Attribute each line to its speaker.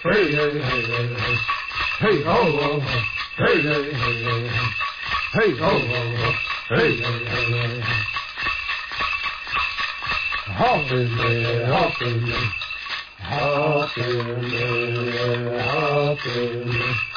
Speaker 1: hey, hey, hey, hey, hey, oh, oh, hey, hey, hey, hey, hey, oh, oh, hey, hey, hey, hey. Happily, happily, happily, happily.